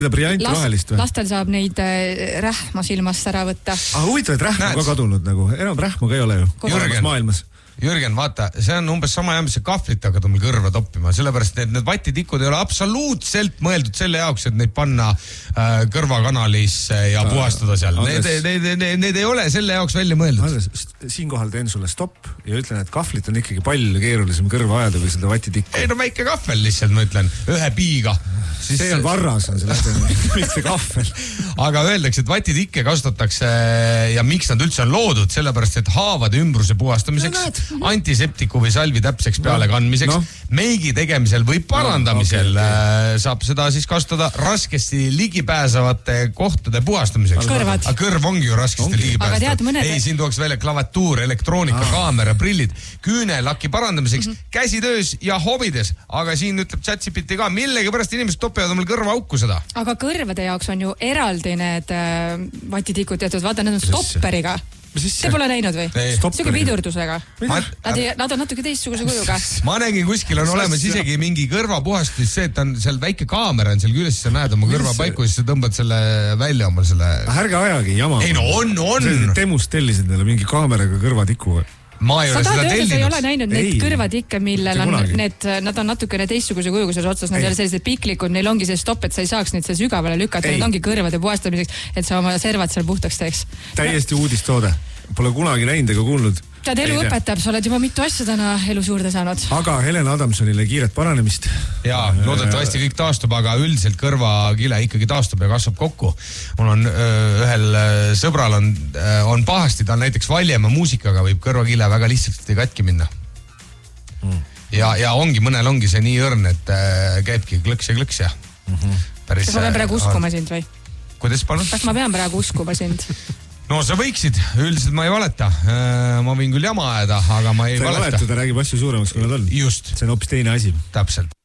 Brianti rohelist või? Lastel saab neid rähma silmast ära võtta. Huvitav, et rähma ka kadunud nagu. Enam rähma ka ei ole ju. Maailmas. Jürgen, vaata, see on umbes sama jäämis, see kahvlit hakkad meil kõrva toppima, sellepärast et need vatitikud ei ole absoluutselt mõeldud selle jaoks, et neid panna kõrvakanalisse ja puhastada seal. Need ei ole selle jaoks välja mõeldud. Siinkohal teen sulle stopp ja ütlen, et kahvlit on ikkagi palju keerulisem kõrva ajada kui seda vatitikku. Ei no väike kahvel lihtsalt, ma ütlen, ühe piiga. See on varras, on see kahvel. Aga öeldakse, et vatitikke kasutatakse ja miks nad üldse on loodud, sellepärast, et haavade ümbruse puhastamiseks, antiseptiku või salvi täpseks peale kandmiseks, meigi tegemisel või parandamisel saab seda siis kasutada raskesti ligipääsevate kohtade puhastamiseks. Kõrvad. Kõrv ongi ju raskesti ligipääsev. Ei, siin tuuaks välja klavatuur, elektroonika, kaamera, prillid, küünelaki parandamiseks, käsitöös ja hobides. Aga siin ütleb ChatGPT ka, millegi pärast inimesed topivad omal kõrva auku seda. Aga kõrvade jaoks on ju eraldi need vatitikud teatud, vaata, need on stopperiga. Te pole näinud või? Siuke pidurdusega. Nad on natuke teistsuguse kujuga. Ma nägin kuskil on olemas isegi mingi kõrvapuhastus, see, et on seal väike kaamera on seal küljes, siis sa näed oma kõrva paiku, siis sa tõmbad selle välja omal selle... Ärge ajagi jama. Ei no on. Temust tellisid neile mingi kaameraga kõrvatiku. Ma ei ole seda tellinud. Sa ei ole näinud neid kõrvatikke, millel on nad on natukene teistsuguse kujuga seal otsas, nad ei ole sellised piklikud, neil ongi see stopp, et sa ei saaks neid seal sügavale lükata, need ongi kõrvade puhastamiseks, et sa oma servad seal puhtaks teeks. Täiesti uudistoode. Pole kunagi näinud ega kuulnud. Tead, elu õpetab, sa oled juba mitu asja täna elus juurde saanud. Aga Helen Adamsonile kiiret paranemist. Jaa, loodetavasti kõik taastub, aga üldiselt kõrvakile ikkagi taastub ja kasvab kokku. Mul on ühel sõbral on pahasti, ta on näiteks Valjemaa muusikaga, võib kõrvakile väga lihtsalt katki minna. Ja mõnel ongi see nii õrn, et käibki klõks ja. Kas ma pean praegu uskuma sind või? Kuidas palun? Kas ma pean praegu uskuma sind? No sa võiksid, üldiselt ma ei valeta. Ma võin küll jama ajada, aga ma ei valeta. Sa ei valeta, ta räägib asju suuremaks, kui nad on. Just. See on hoopis teine asi. Täpselt.